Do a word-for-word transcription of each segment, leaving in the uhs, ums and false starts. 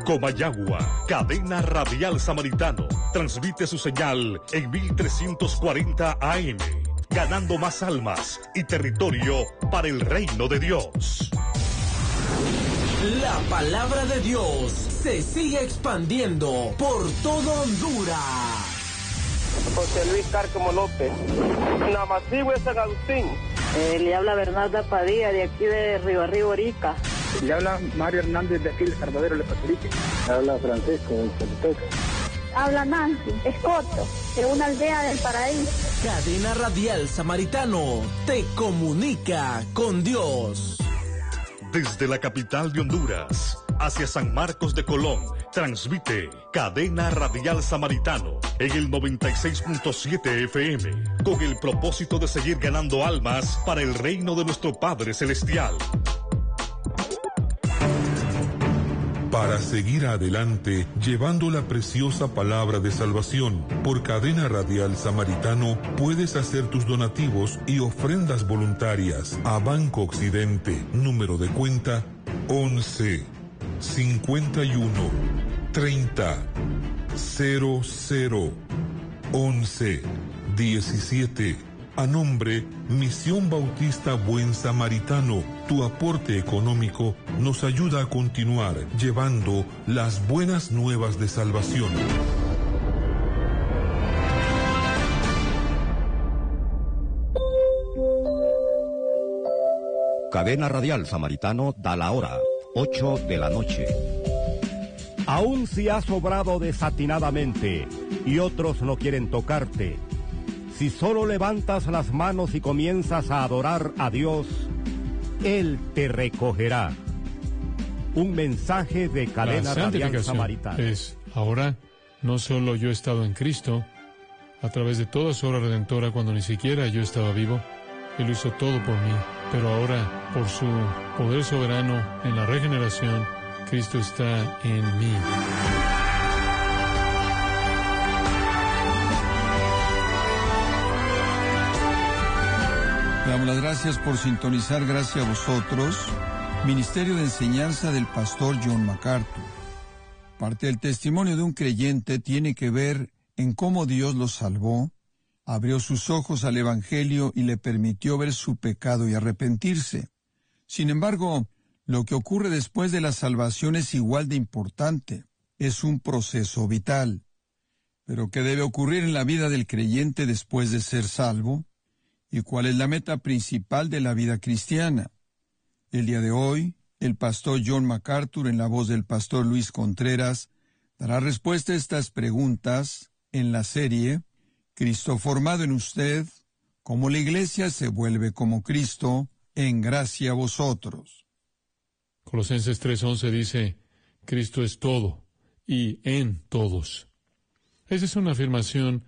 Comayagua, cadena radial Samaritano, transmite su señal en mil trescientos cuarenta A M, ganando más almas y territorio para el reino de Dios. La palabra de Dios se sigue expandiendo por todo Honduras. José Luis Cárcamo López, Namacigüe de San Agustín. Eh, le habla Bernarda Padilla, de aquí de Río Arriba, Orica. Le habla Mario Hernández, de aquí de Salvador, Le Pastorique. Le habla Francisco, de Choluteca. Habla Nancy, Escoto, de una aldea del Paraíso. Cadena Radial Samaritano te comunica con Dios. Desde la capital de Honduras hacia San Marcos de Colón, transmite Cadena Radial Samaritano en el noventa y seis punto siete F M, con el propósito de seguir ganando almas para el reino de nuestro Padre Celestial. Para seguir adelante, llevando la preciosa palabra de salvación, por Cadena Radial Samaritano, puedes hacer tus donativos y ofrendas voluntarias a Banco Occidente, número de cuenta once, cincuenta y uno, treinta, cero cero, once, diecisiete. A nombre Misión Bautista Buen Samaritano, tu aporte económico nos ayuda a continuar llevando las buenas nuevas de salvación. Cadena Radial Samaritano da la hora, ocho de la noche. Aún si has obrado desatinadamente y otros no quieren tocarte, si solo levantas las manos y comienzas a adorar a Dios, Él te recogerá. Un mensaje de Cadena Radial Samaritana. Es ahora, no solo yo he estado en Cristo, a través de toda su obra redentora cuando ni siquiera yo estaba vivo, Él hizo todo por mí, pero ahora, por su poder soberano en la regeneración, Cristo está en mí. Damos las gracias por sintonizar, gracias a vosotros, Ministerio de Enseñanza del Pastor John MacArthur. Parte del testimonio de un creyente tiene que ver en cómo Dios lo salvó, abrió sus ojos al Evangelio y le permitió ver su pecado y arrepentirse. Sin embargo, lo que ocurre después de la salvación es igual de importante, es un proceso vital. Pero ¿qué debe ocurrir en la vida del creyente después de ser salvo? ¿Y cuál es la meta principal de la vida cristiana? El día de hoy, el pastor John MacArthur, en la voz del pastor Luis Contreras, dará respuesta a estas preguntas en la serie Cristo formado en usted, cómo la iglesia se vuelve como Cristo, en gracia a vosotros. Colosenses tres once dice, Cristo es todo, y en todos. Esa es una afirmación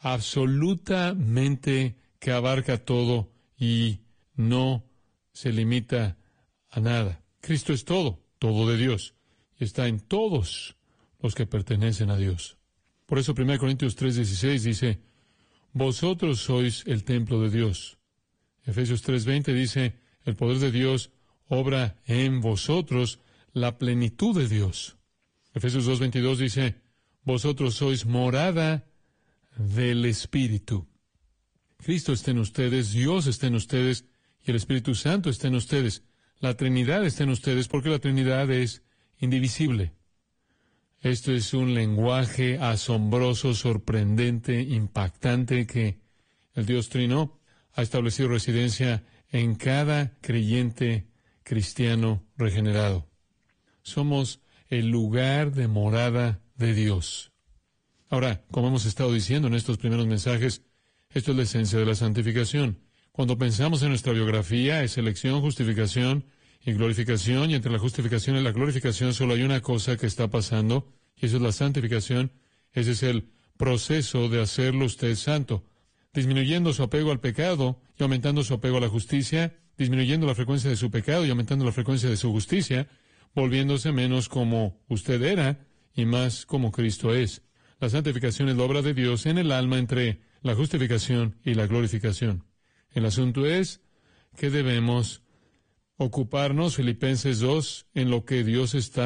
absolutamente que abarca todo y no se limita a nada. Cristo es todo, todo de Dios, y está en todos los que pertenecen a Dios. Por eso primera Corintios tres dieciséis dice, vosotros sois el templo de Dios. Efesios tres veinte dice, el poder de Dios obra en vosotros la plenitud de Dios. Efesios dos veintidós dice, vosotros sois morada del Espíritu. Cristo está en ustedes, Dios está en ustedes, y el Espíritu Santo está en ustedes. La Trinidad está en ustedes porque la Trinidad es indivisible. Esto es un lenguaje asombroso, sorprendente, impactante que el Dios Trino ha establecido residencia en cada creyente cristiano regenerado. Somos el lugar de morada de Dios. Ahora, como hemos estado diciendo en estos primeros mensajes, esto es la esencia de la santificación. Cuando pensamos en nuestra biografía, es elección, justificación y glorificación, y entre la justificación y la glorificación solo hay una cosa que está pasando, y eso es la santificación. Ese es el proceso de hacerlo usted santo, disminuyendo su apego al pecado y aumentando su apego a la justicia, disminuyendo la frecuencia de su pecado y aumentando la frecuencia de su justicia, volviéndose menos como usted era y más como Cristo es. La santificación es la obra de Dios en el alma entre la justificación y la glorificación. El asunto es que debemos ocuparnos, Filipenses dos, en lo que Dios está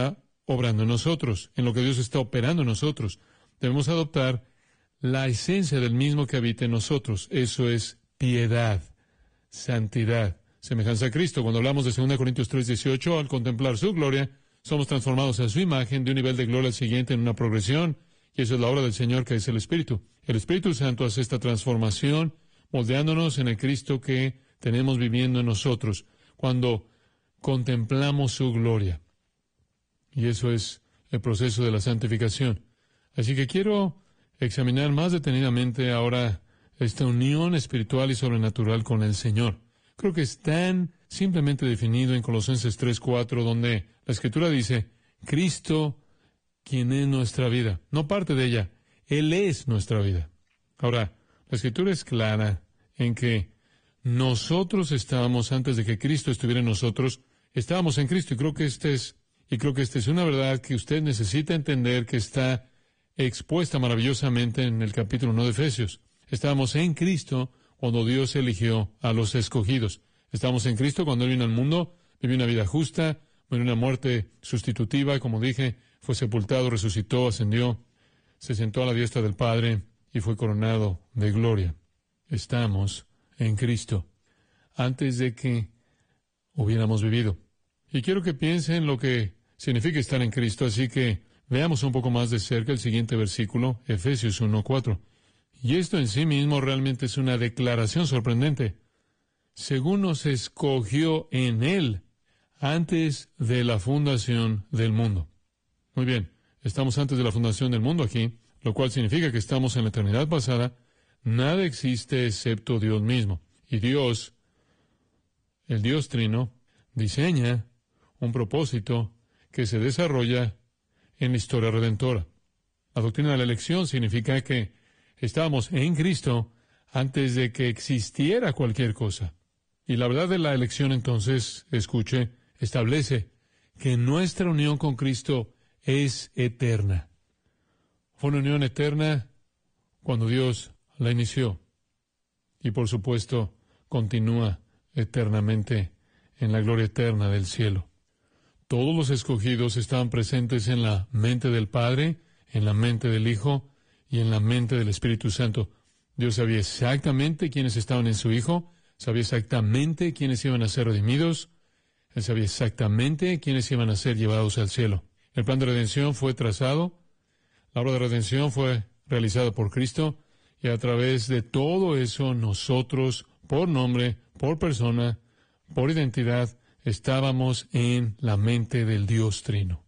obrando en nosotros, en lo que Dios está operando en nosotros. Debemos adoptar la esencia del mismo que habita en nosotros. Eso es piedad, santidad, semejanza a Cristo. Cuando hablamos de segunda Corintios tres dieciocho, al contemplar su gloria, somos transformados a su imagen de un nivel de gloria al siguiente en una progresión, y eso es la obra del Señor, que es el Espíritu. El Espíritu Santo hace esta transformación, moldeándonos en el Cristo que tenemos viviendo en nosotros, cuando contemplamos su gloria. Y eso es el proceso de la santificación. Así que quiero examinar más detenidamente ahora esta unión espiritual y sobrenatural con el Señor. Creo que es tan simplemente definido en Colosenses tres cuatro, donde la Escritura dice, Cristo, quien es nuestra vida, no parte de ella, Él es nuestra vida. Ahora, la Escritura es clara en que nosotros estábamos, antes de que Cristo estuviera en nosotros, estábamos en Cristo, y creo que este es, y creo que esta es una verdad que usted necesita entender, que está expuesta maravillosamente en el capítulo uno de Efesios. Estábamos en Cristo cuando Dios eligió a los escogidos. Estábamos en Cristo cuando Él vino al mundo, vivió una vida justa, murió una muerte sustitutiva, como dije, fue sepultado, resucitó, ascendió, se sentó a la diestra del Padre y fue coronado de gloria. Estamos en Cristo antes de que hubiéramos vivido. Y quiero que piensen en lo que significa estar en Cristo, así que veamos un poco más de cerca el siguiente versículo, Efesios uno cuatro. Y esto en sí mismo realmente es una declaración sorprendente. Según nos escogió en Él antes de la fundación del mundo. Muy bien, estamos antes de la fundación del mundo aquí, lo cual significa que estamos en la eternidad pasada. Nada existe excepto Dios mismo. Y Dios, el Dios Trino, diseña un propósito que se desarrolla en la historia redentora. La doctrina de la elección significa que estábamos en Cristo antes de que existiera cualquier cosa. Y la verdad de la elección, entonces, escuche, establece que nuestra unión con Cristo es eterna. Fue una unión eterna cuando Dios la inició. Y por supuesto, continúa eternamente en la gloria eterna del cielo. Todos los escogidos estaban presentes en la mente del Padre, en la mente del Hijo y en la mente del Espíritu Santo. Dios sabía exactamente quiénes estaban en su Hijo, sabía exactamente quiénes iban a ser redimidos, Él sabía exactamente quiénes iban a ser llevados al cielo. El plan de redención fue trazado, la obra de redención fue realizada por Cristo, y a través de todo eso nosotros, por nombre, por persona, por identidad, estábamos en la mente del Dios Trino.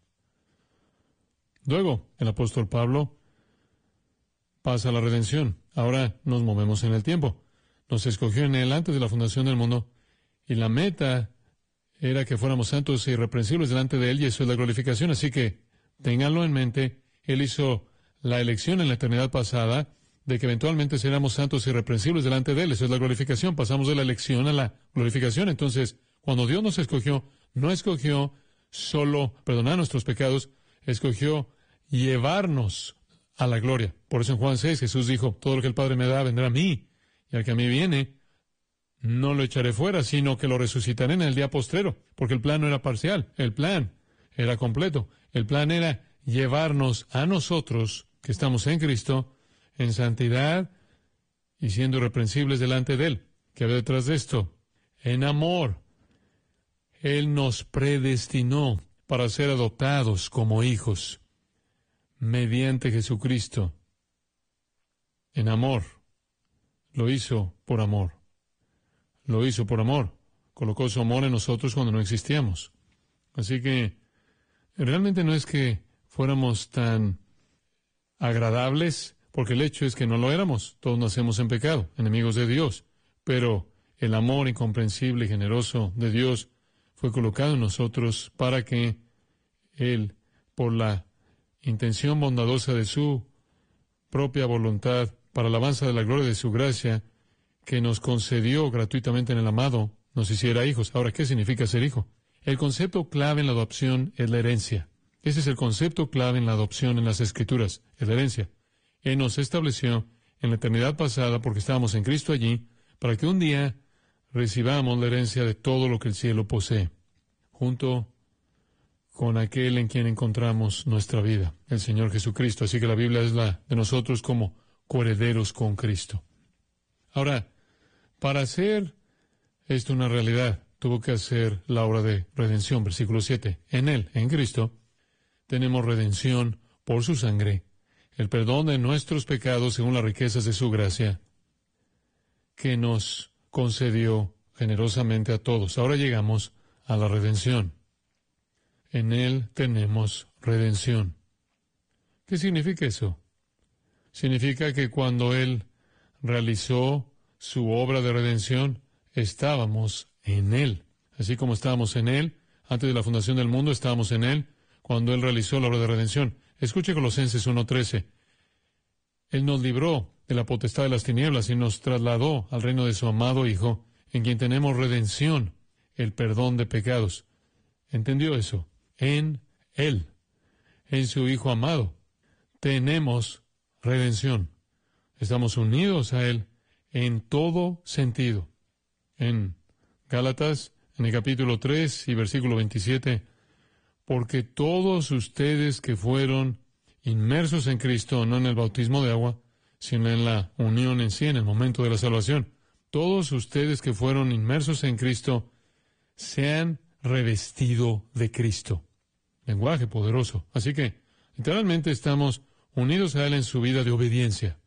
Luego, el apóstol Pablo pasa a la redención. Ahora nos movemos en el tiempo. Nos escogió en Él antes de la fundación del mundo, y la meta era que fuéramos santos e irreprensibles delante de Él, y eso es la glorificación. Así que, ténganlo en mente, Él hizo la elección en la eternidad pasada de que eventualmente seramos santos e irreprensibles delante de Él. Eso es la glorificación. Pasamos de la elección a la glorificación. Entonces, cuando Dios nos escogió, no escogió solo perdonar nuestros pecados, escogió llevarnos a la gloria. Por eso en Juan seis Jesús dijo, todo lo que el Padre me da vendrá a mí, y al que a mí viene, no lo echaré fuera, sino que lo resucitaré en el día postrero, porque el plan no era parcial, el plan era completo. El plan era llevarnos a nosotros, que estamos en Cristo, en santidad y siendo irreprensibles delante de Él. ¿Qué había detrás de esto? En amor. Él nos predestinó para ser adoptados como hijos mediante Jesucristo. En amor. Lo hizo por amor. Lo hizo por amor. Colocó su amor en nosotros cuando no existíamos. Así que realmente no es que fuéramos tan agradables, porque el hecho es que no lo éramos. Todos nacemos en pecado, enemigos de Dios. Pero el amor incomprensible y generoso de Dios fue colocado en nosotros para que Él, por la intención bondadosa de su propia voluntad, para la alabanza de la gloria de su gracia, que nos concedió gratuitamente en el amado, nos hiciera hijos. Ahora, ¿qué significa ser hijo? El concepto clave en la adopción es la herencia. Ese es el concepto clave en la adopción en las Escrituras, es la herencia. Él nos estableció en la eternidad pasada, porque estábamos en Cristo allí, para que un día recibamos la herencia de todo lo que el cielo posee, junto con aquel en quien encontramos nuestra vida, el Señor Jesucristo. Así que la Biblia es la de nosotros como coherederos con Cristo. Ahora, para hacer esto una realidad, tuvo que hacer la obra de redención, versículo siete. En Él, en Cristo, tenemos redención por su sangre, el perdón de nuestros pecados según las riquezas de su gracia, que nos concedió generosamente a todos. Ahora llegamos a la redención. En Él tenemos redención. ¿Qué significa eso? Significa que cuando Él realizó su obra de redención, estábamos en Él. Así como estábamos en Él, antes de la fundación del mundo estábamos en Él, cuando Él realizó la obra de redención. Escuche Colosenses uno trece. Él nos libró de la potestad de las tinieblas y nos trasladó al reino de su amado Hijo, en quien tenemos redención, el perdón de pecados. ¿Entendió eso? En Él, en su Hijo amado, tenemos redención. Estamos unidos a Él en todo sentido. En Gálatas, en el capítulo tres y versículo veintisiete, porque todos ustedes que fueron inmersos en Cristo, no en el bautismo de agua, sino en la unión en sí, en el momento de la salvación, todos ustedes que fueron inmersos en Cristo, se han revestido de Cristo. Lenguaje poderoso. Así que, literalmente, estamos unidos a Él en su vida de obediencia.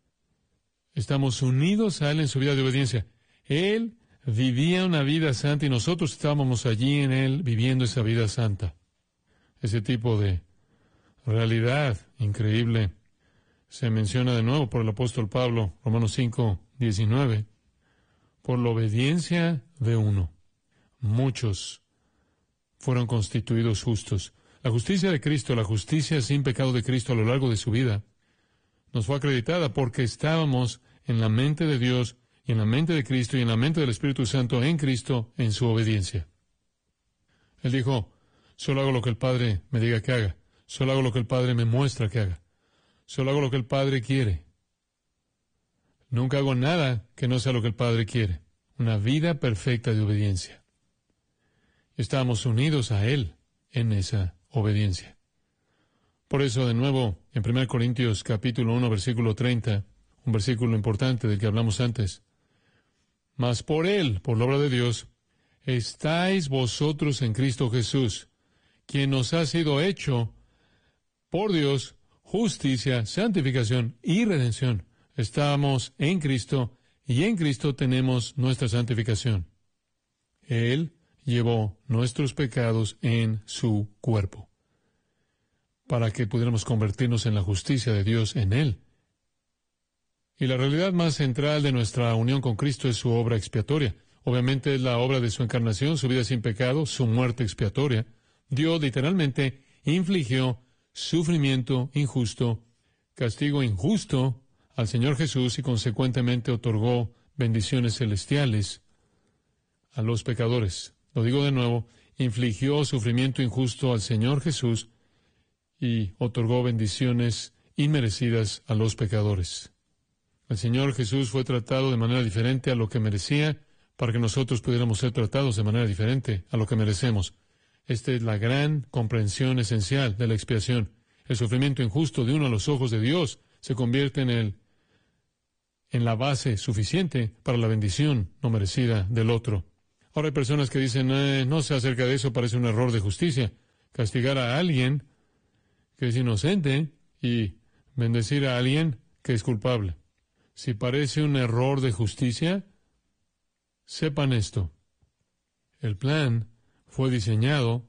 Estamos unidos a Él en su vida de obediencia. Él vivía una vida santa y nosotros estábamos allí en Él viviendo esa vida santa. Ese tipo de realidad increíble se menciona de nuevo por el apóstol Pablo, Romanos cinco, diecinueve. Por la obediencia de uno, muchos fueron constituidos justos. La justicia de Cristo, la justicia sin pecado de Cristo a lo largo de su vida, nos fue acreditada porque estábamos en la mente de Dios y en la mente de Cristo y en la mente del Espíritu Santo en Cristo en su obediencia. Él dijo, solo hago lo que el Padre me diga que haga, solo hago lo que el Padre me muestra que haga, solo hago lo que el Padre quiere. Nunca hago nada que no sea lo que el Padre quiere. Una vida perfecta de obediencia. Estamos unidos a Él en esa obediencia. Por eso, de nuevo, en primera Corintios capítulo uno, versículo treinta, un versículo importante del que hablamos antes. Mas por Él, por la obra de Dios, estáis vosotros en Cristo Jesús, quien nos ha sido hecho por Dios justicia, santificación y redención. Estamos en Cristo y en Cristo tenemos nuestra santificación. Él llevó nuestros pecados en su cuerpo para que pudiéramos convertirnos en la justicia de Dios en Él. Y la realidad más central de nuestra unión con Cristo es su obra expiatoria. Obviamente es la obra de su encarnación, su vida sin pecado, su muerte expiatoria. Dios literalmente infligió sufrimiento injusto, castigo injusto al Señor Jesús y consecuentemente otorgó bendiciones celestiales a los pecadores. Lo digo de nuevo, infligió sufrimiento injusto al Señor Jesús y otorgó bendiciones inmerecidas a los pecadores. El Señor Jesús fue tratado de manera diferente a lo que merecía para que nosotros pudiéramos ser tratados de manera diferente a lo que merecemos. Esta es la gran comprensión esencial de la expiación. El sufrimiento injusto de uno a los ojos de Dios se convierte en el, en la base suficiente para la bendición no merecida del otro. Ahora hay personas que dicen, eh, no sé acerca de eso, parece un error de justicia. Castigar a alguien que es inocente y bendecir a alguien que es culpable. Si parece un error de justicia, sepan esto. El plan fue diseñado,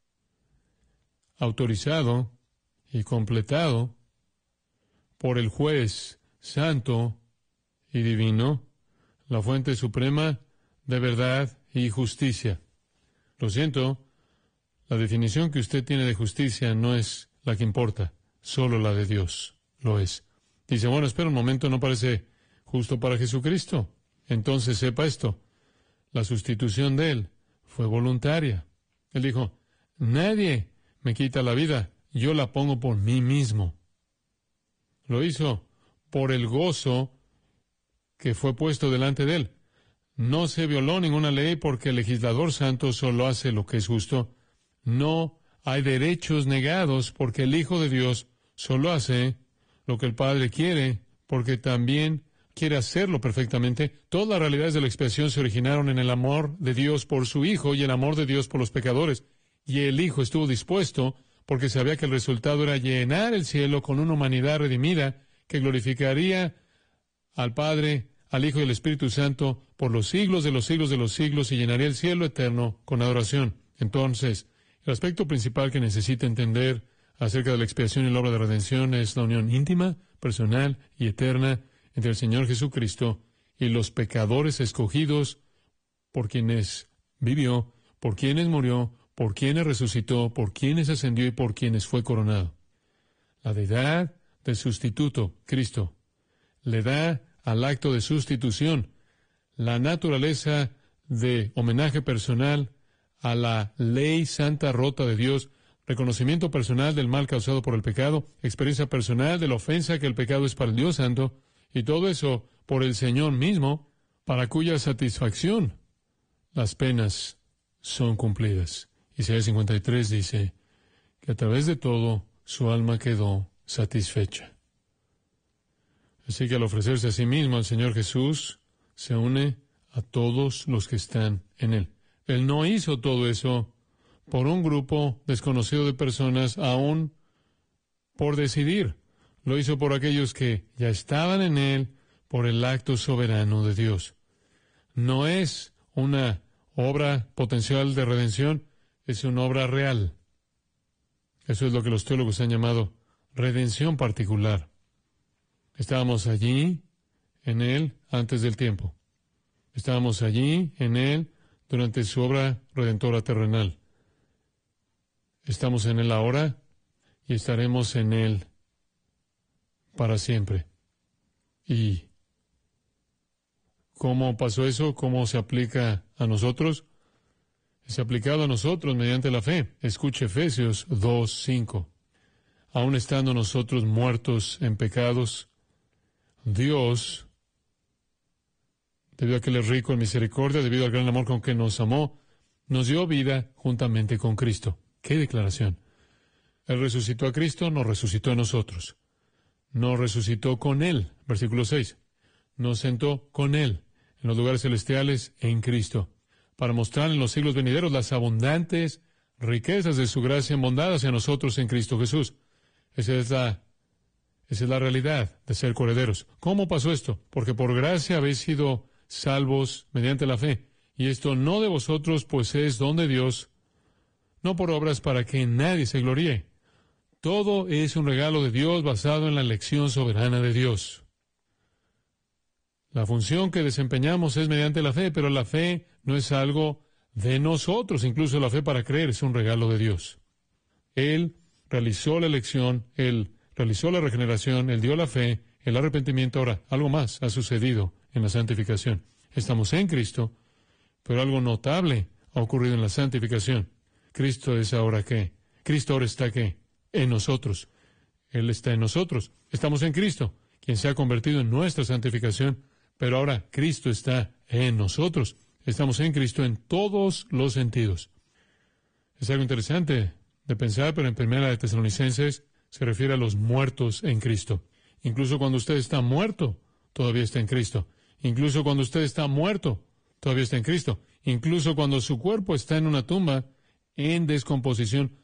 autorizado y completado por el juez santo y divino, la fuente suprema de verdad y justicia. Lo siento, la definición que usted tiene de justicia no es la que importa, solo la de Dios lo es. Dice, bueno, espera un momento, ¿no parece justo para Jesucristo? Entonces sepa esto, la sustitución de Él fue voluntaria. Él dijo, nadie me quita la vida, yo la pongo por mí mismo. Lo hizo por el gozo que fue puesto delante de Él. No se violó ninguna ley porque el legislador santo solo hace lo que es justo. No hay derechos negados porque el Hijo de Dios solo hace lo que el Padre quiere, porque también quiere hacerlo perfectamente. Todas las realidades de la expiación se originaron en el amor de Dios por su Hijo y el amor de Dios por los pecadores. Y el Hijo estuvo dispuesto porque sabía que el resultado era llenar el cielo con una humanidad redimida que glorificaría al Padre, al Hijo y al Espíritu Santo por los siglos de los siglos de los siglos y llenaría el cielo eterno con adoración. Entonces, el aspecto principal que necesita entender acerca de la expiación y la obra de redención es la unión íntima, personal y eterna entre el Señor Jesucristo y los pecadores escogidos por quienes vivió, por quienes murió, por quienes resucitó, por quienes ascendió y por quienes fue coronado. La deidad del sustituto, Cristo, le da al acto de sustitución la naturaleza de homenaje personal a la ley santa rota de Dios, reconocimiento personal del mal causado por el pecado, experiencia personal de la ofensa que el pecado es para el Dios Santo, y todo eso por el Señor mismo, para cuya satisfacción las penas son cumplidas. Isaías cincuenta y tres dice que a través de todo su alma quedó satisfecha. Así que al ofrecerse a sí mismo al Señor Jesús, se une a todos los que están en Él. Él no hizo todo eso por un grupo desconocido de personas, aún por decidir. Lo hizo por aquellos que ya estaban en Él, por el acto soberano de Dios. No es una obra potencial de redención, es una obra real. Eso es lo que los teólogos han llamado redención particular. Estábamos allí, en Él, antes del tiempo. Estábamos allí, en Él, durante su obra redentora terrenal. Estamos en Él ahora y estaremos en Él para siempre. ¿Y cómo pasó eso? ¿Cómo se aplica a nosotros? Es aplicado a nosotros mediante la fe. Escuche Efesios dos cinco. Aun estando nosotros muertos en pecados, Dios, debido a que Él es rico en misericordia, debido al gran amor con que nos amó, nos dio vida juntamente con Cristo. ¡Qué declaración! Él resucitó a Cristo, nos resucitó a nosotros. Nos resucitó con Él, versículo seis. Nos sentó con Él en los lugares celestiales en Cristo, para mostrar en los siglos venideros las abundantes riquezas de su gracia en bondad hacia nosotros en Cristo Jesús. Esa es la, esa es la realidad de ser coherederos. ¿Cómo pasó esto? Porque por gracia habéis sido salvos mediante la fe. Y esto no de vosotros, pues es don de Dios, no por obras para que nadie se gloríe. Todo es un regalo de Dios basado en la elección soberana de Dios. La función que desempeñamos es mediante la fe, pero la fe no es algo de nosotros. Incluso la fe para creer es un regalo de Dios. Él realizó la elección, Él realizó la regeneración, Él dio la fe, el arrepentimiento. Ahora, algo más ha sucedido en la santificación. Estamos en Cristo, pero algo notable ha ocurrido en la santificación. Cristo es ahora ¿qué? Cristo ahora está ¿qué? En nosotros. Él está en nosotros. Estamos en Cristo, quien se ha convertido en nuestra santificación, pero ahora Cristo está en nosotros. Estamos en Cristo en todos los sentidos. Es algo interesante de pensar, pero en Primera de Tesalonicenses se refiere a los muertos en Cristo. Incluso cuando usted está muerto, todavía está en Cristo. Incluso cuando usted está muerto, todavía está en Cristo. Incluso cuando su cuerpo está en una tumba, en descomposición,